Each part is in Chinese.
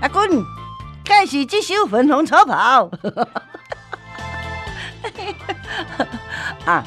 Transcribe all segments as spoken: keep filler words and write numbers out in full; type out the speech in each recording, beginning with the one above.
阿君，开始这首粉红超跑。啊，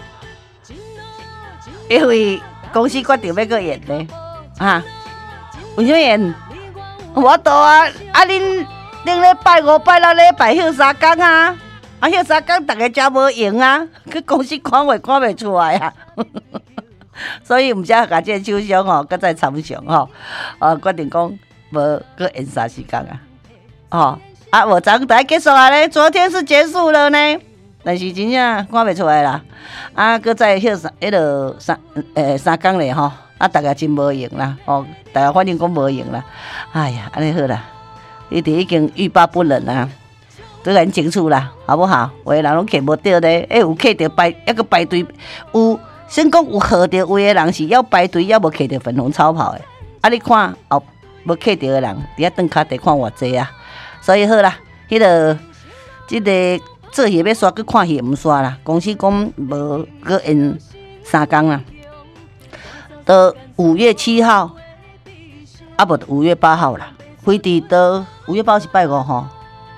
因为公司决定要搁演呢，啊，为什么演？我到啊，啊恁恁咧拜五拜六咧拜休三天啊，啊休三天大家真无闲啊，去公司看话看袂出来啊，所以毋只甲这首相吼，搁再参详吼，呃决定讲无搁演三四天啊，哦啊无昨大结束啊咧，昨天是结束了呢。但是真正看袂出来啦，啊，搁再休三，迄落三诶三天咧吼，啊，大家真无闲啦，哦，大家反正讲无闲啦，哎呀，安尼好啦，你哋已经欲罢不能啦，都很清楚啦，好不好？有的人拢摕无到咧，诶，有摕到排，抑个排队，有先讲有号到位的人是要排队，要无摕到粉红超跑的，啊，你看哦，无摕到的人，伫遐顿骹地看偌济啊，所以好啦，迄个即个。做戏要刷，去看戏毋刷啦。公司讲无搁演三天啦，到五月七号，啊无五月八号啦。飞伫到五月八号是拜五吼，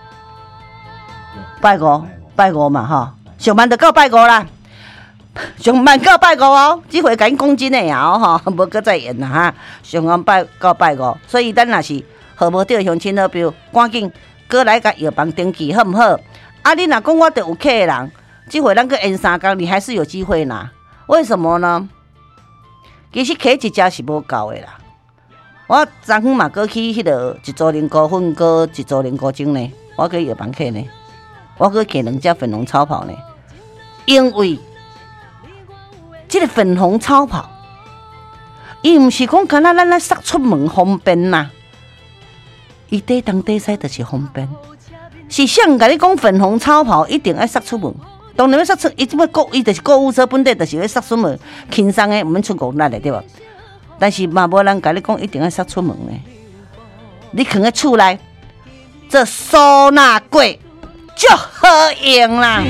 拜五拜五嘛吼，上班就到拜五啦，上班到拜五哦。这回甲因讲真诶啊吼，无搁再演啦哈。上班拜到拜五，所以咱若是号无到相亲好标，赶紧过来甲药房登记好毋好？啊，你若讲我得有客人，这回咱个演三天，你还是有机会拿。为什么呢？其实客一家是无够的啦。我昨昏嘛过去迄个一组零股份，过一组零股精呢，我去药房客呢，我去客两只粉红超跑呢，因为这个粉红超跑，伊毋是讲干那咱来杀出门方便呐，伊底当底西就是方便。是想甲你讲，粉红超跑一定要杀出门。当然要杀出，伊即摆购，伊就是购物车本地，就是要杀出门，轻松的，毋免出国力的，对无？但是嘛，无人甲你讲一定要杀出门的。你囥喺厝内，这收纳柜就好用啦。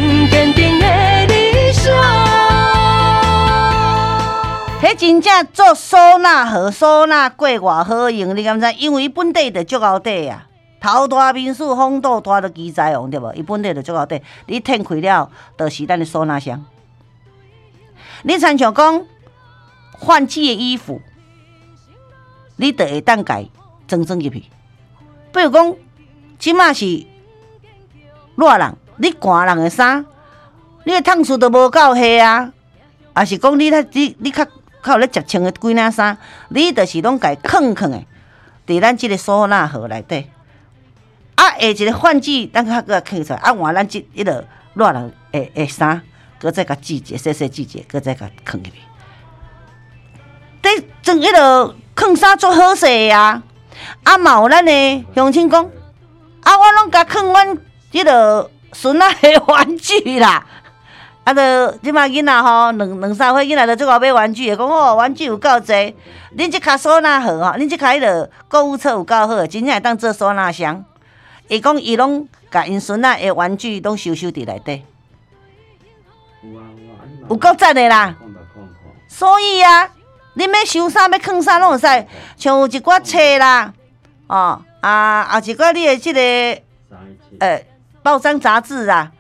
迄真正做收纳盒、收纳柜偌好用，你敢知？因为伊本地就足够底啊。头大面数风度大到奇才王对无？伊本地就足够底，你摊开了，就是咱的收纳箱。你参像讲换季的衣服，你就会当家装装入去。比如讲，即马是热人，你寒人的衫，你的烫数都无够黑啊，也是讲你你你较较有咧食穿的几领衫，你就是拢家囥囥的，伫咱即个收纳盒内底。啊，下一个换季，咱较个囥出来，啊换咱即迄个热人诶诶衫，搁再甲季节细细季节，搁再甲囥入去。伫装迄个囥衫足好势呀！啊，嘛有咱诶乡亲讲，啊我拢甲囥阮迄个孙仔诶玩具啦。啊，着即摆囡仔吼，两两三岁囡仔着最后买玩具，讲哦，玩具有够济。恁即卡收纳盒吼，恁即卡迄个购物车有够好，真正会当做收纳箱。伊讲伊拢甲因孙仔的玩具拢收收伫内底，有够赞的啦！所以啊，恁要收啥要囥啥拢会使，像有一寡册啦，哦啊啊一寡你的即、这个诶报章杂志啊，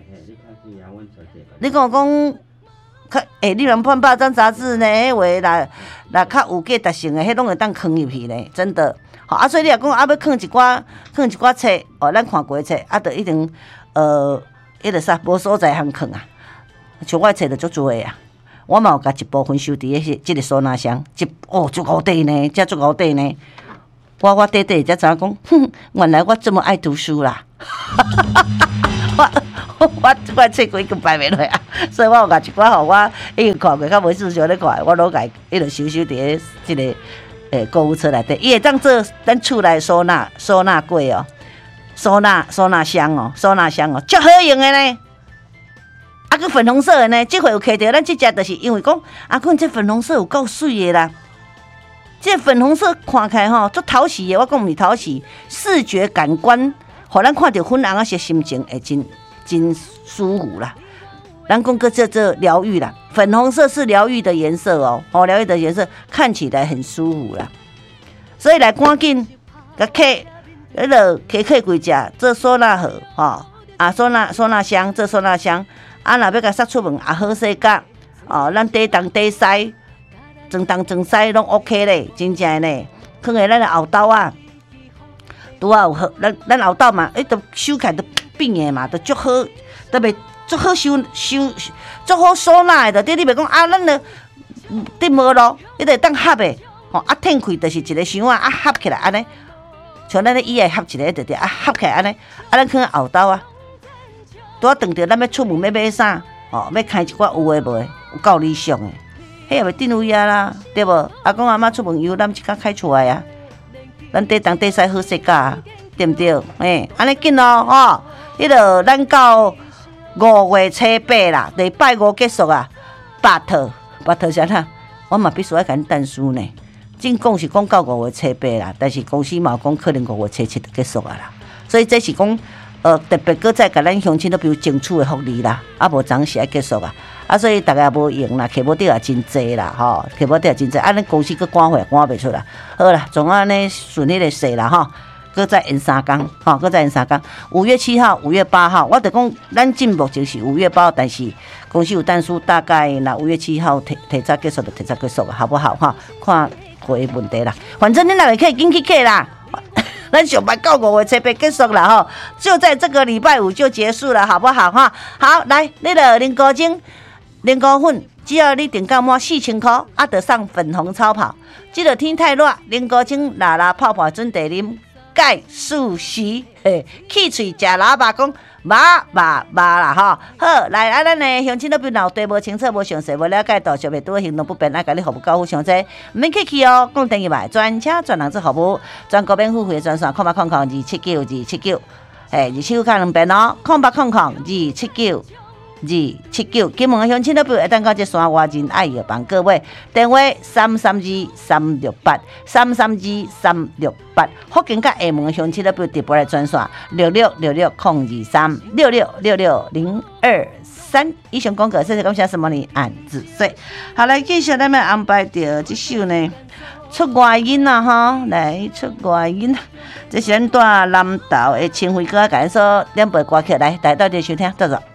你讲讲，较诶，你若看报章杂志呢，迄话啦啦较有价值性的，迄拢会当囥入去呢，真的。好啊，所以你若讲啊，要囥一寡囥一寡册哦，咱看过的册啊，就一定呃，迄个啥无所在通囥啊。像我册就足多的啊，我嘛有甲一部分收伫迄即个收纳箱，一哦足够底呢，遮足够底呢。我我底底才知影讲，哼，原来我这么爱读书啦。我我我册几个摆袂落啊，所以我有甲一寡吼，我已经看过，较无事想咧看，我拢甲迄个收收伫即个。诶，购物车内底，伊会当做咱厝内收纳收纳柜哦，收纳收纳箱哦，收纳箱哦，足好用的呢。啊，个粉红色的呢，这回有摕到咱这只，就是因为讲，啊，阮这粉红色有够水的啦。这粉红色看起来吼，足讨喜的，我讲毋是讨喜，视觉感官，互咱看到粉红色心情会真真舒服啦。咱讲个这这疗愈啦，粉红色是疗愈的颜色哦，哦，疗愈的颜色看起来很舒服啦，所以来赶紧甲客迄个摕起几只做唢呐盒吼，啊唢呐唢呐香做唢呐香，啊若要甲撒出门也好势甲哦，咱底东底西，装东装西拢 OK 咧，真正呢，放下咱的后兜啊，拄啊有好，咱咱后兜嘛，伊都收起来都变的嘛，都足好，都袂足好收收足好唢呐的，就你你袂讲啊，咱咧得无咯，伊就当合的，吼啊挺开就是一个箱啊，啊合起来安尼。像咱咧椅仔合一个，直直啊合起来安尼，啊咱放后兜啊，拄啊当着咱要出门要买啥，哦，要开一寡有诶无诶，有够理想诶，迄也袂定位啊啦，对无？阿公阿妈出门以后，咱即刻开出来啊，咱底东底西好势价，对毋对？诶，安尼紧咯，吼，迄落咱到五月初八啦，礼拜五结束啊，八套八套啥啦？我嘛必须要甲恁等书呢。正讲是讲到五月初八啦，但是公司嘛讲可能五月初七就结束啊啦，所以这是讲呃特别搁再甲咱乡亲都比如争取的福利啦，啊无暂时要结束啊，啊所以大家无用啦，客无得也真济啦吼，客无得也真济，啊咱公司搁赶货赶袂出来，好啦，总安尼顺利的说啦吼，搁再延三工吼，搁再延三工，五月七号、五月八号，我就讲咱进目前是五月八号，但是公司有单数大概那五月七号提提早结束就提早结束好不好哈？看。回问题啦，反正你哪个可以进去客啦，咱上班到五月初八结束了哈，就在这个礼拜五就结束了，好不好哈？好，来，你的零高精、零高粉，只要你订购满四千块，啊，得上粉红超跑。这个天太热，零高精拉拉泡泡准得啉，钙素硒，嘿，去喙食喇叭讲。麻麻麻啦吼，好来啊！咱呢乡亲那边脑袋无清楚、无详细、无了解到，就袂拄行动不便，来甲你服务交付上济，唔免客气哦。讲电话专车专人之服务，全国免付费专线，空八空空二七九二七九，诶，二七九卡两遍哦，空八空空二七九二七九。金门乡亲那边会当到这山外人爱药房各位，电话三三二三六八三三二三六八。福建甲厦门乡亲那边直播来专线六六六六空二三六六六六零二三。以上广告，谢谢感谢什么呢？按子水。好，来继续咱们安排到这首呢，出外音啊哈，来出外音，这是咱带南投的清辉哥甲咱所两杯歌曲来，大家到这收听，到这。